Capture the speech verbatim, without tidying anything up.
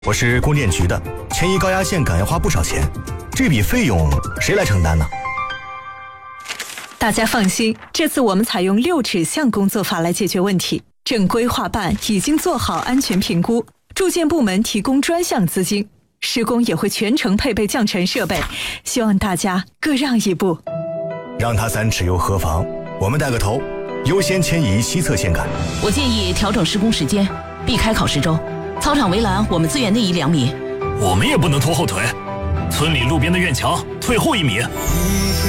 我是供电局的，迁移高压线杆要花不少钱，这笔费用谁来承担呢？ 大家放心，这次我们采用六指向工作法来解决问题。正规划办已经做好安全评估，住建部门提供专项资金，施工也会全程配备降尘设备，希望大家各让一步。 让他三尺又何妨？我们带个头，优先迁移西侧线杆。 我建议调整施工时间，避开考试周。操场围栏我们资源内移两米。 我们也不能拖后腿，村里路边的院墙退后一米。